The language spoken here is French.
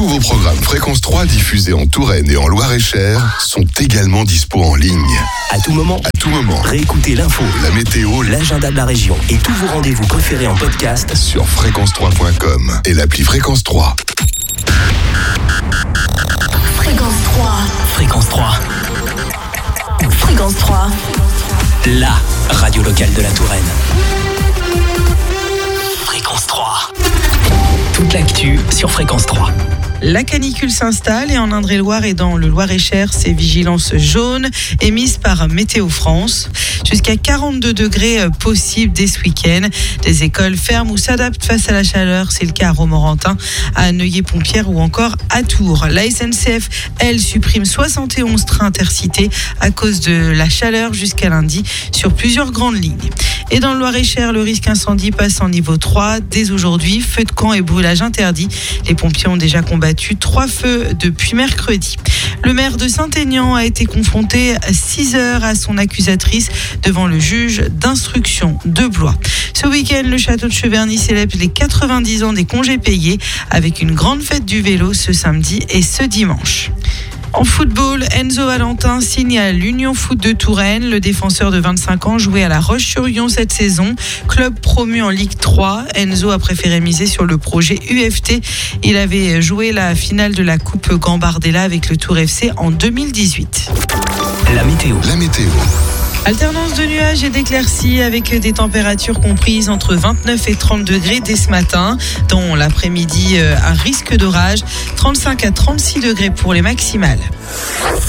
Tous vos programmes Fréquence 3 diffusés en Touraine et en Loir-et-Cher sont également dispo en ligne. À tout moment. Réécoutez l'info, la météo, l'agenda de la région et tous vos rendez-vous préférés en podcast sur fréquence3.com et l'appli Fréquence 3. Fréquence 3. Fréquence 3. Fréquence 3. La radio locale de la Touraine. Fréquence 3. Toute l'actu sur Fréquence 3. La canicule s'installe et en Indre-et-Loire et dans le Loir-et-Cher, c'est vigilance jaune émise par Météo France. Jusqu'à 42 degrés possibles dès ce week-end. Les écoles ferment ou s'adaptent face à la chaleur. C'est le cas à Romorantin, à Neuilly-Pompière ou encore à Tours. La SNCF, elle, supprime 71 trains intercités à cause de la chaleur jusqu'à lundi sur plusieurs grandes lignes. Et dans le Loir-et-Cher, le risque incendie passe en niveau 3 dès aujourd'hui. Feux de camp et brûlage interdits. Les pompiers ont déjà combattu 3 feux depuis mercredi. Le maire de Saint-Aignan a été confronté 6 heures à son accusatrice devant le juge d'instruction de Blois. Ce week-end, le château de Cheverny célèbre les 90 ans des congés payés avec une grande fête du vélo ce samedi et ce dimanche. En football, Enzo Valentin signe à l'Union Foot de Touraine. Le défenseur de 25 ans jouait à La Roche-sur-Yon cette saison. Club promu en Ligue 3. Enzo a préféré miser sur le projet UFT. Il avait joué la finale de la Coupe Gambardella avec le Tour FC en 2018. La météo. Alternance de nuages et d'éclaircies avec des températures comprises entre 29 et 30 degrés dès ce matin. Dans l'après-midi, un risque d'orage. 35 à 36 degrés pour les maximales.